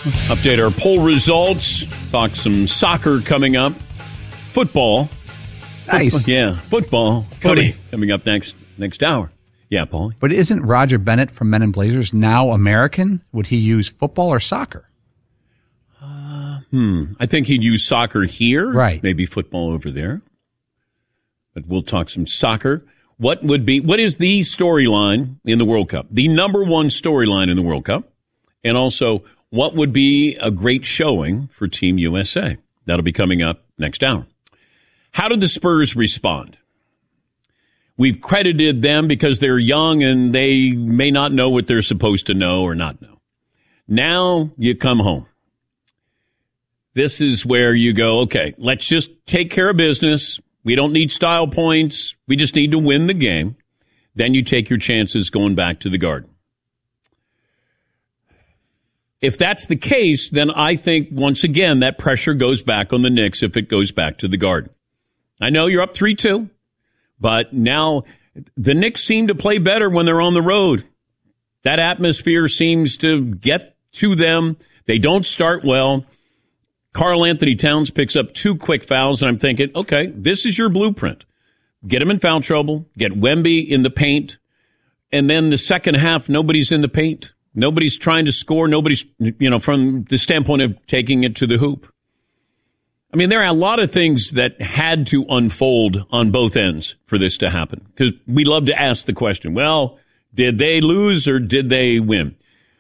Update our poll results. Talk some soccer coming up. Football. Nice. Yeah, football. Coming up next hour. Yeah, Paul. But isn't Roger Bennett from Men in Blazers now American? Would he use football or soccer? I think he'd use soccer here. Right. Maybe football over there. But we'll talk some soccer. What is the storyline in the World Cup? The number one storyline in the World Cup. And also, what would be a great showing for Team USA? That'll be coming up next hour. How did the Spurs respond? We've credited them because they're young and they may not know what they're supposed to know or not know. Now you come home. This is where you go, okay, let's just take care of business. We don't need style points. We just need to win the game. Then you take your chances going back to the Garden. If that's the case, then I think, once again, that pressure goes back on the Knicks if it goes back to the Garden. I know you're up 3-2, but now the Knicks seem to play better when they're on the road. That atmosphere seems to get to them. They don't start well. Karl Anthony Towns picks up 2 quick fouls, and I'm thinking, okay, this is your blueprint. Get him in foul trouble, get Wemby in the paint, and then the second half, nobody's in the paint. Nobody's trying to score. Nobody's, from the standpoint of taking it to the hoop. I mean, there are a lot of things that had to unfold on both ends for this to happen, because we love to ask the question, well, did they lose or did they win?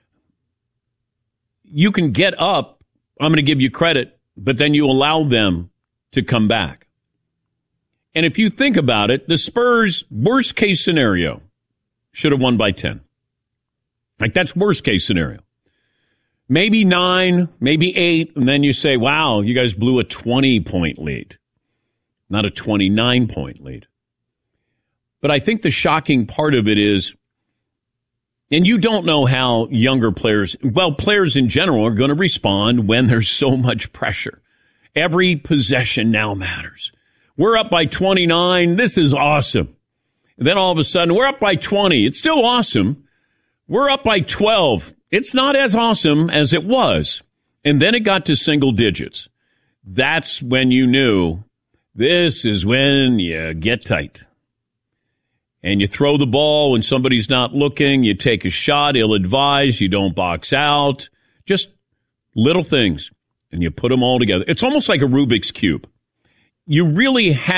You can get up. I'm going to give you credit, but then you allow them to come back. And if you think about it, the Spurs, worst case scenario, should have won by 10. Like, that's worst case scenario. Maybe 9, maybe 8, and then you say, wow, you guys blew a 20-point lead, not a 29-point lead. But I think the shocking part of it is, and you don't know how younger players, players in general are going to respond when there's so much pressure. Every possession now matters. We're up by 29. This is awesome. And then all of a sudden, we're up by 20. It's still awesome. We're up by 12. It's not as awesome as it was. And then it got to single digits. That's when you knew this is when you get tight. And you throw the ball when somebody's not looking. You take a shot, ill-advised. You don't box out. Just little things. And you put them all together. It's almost like a Rubik's Cube. You really have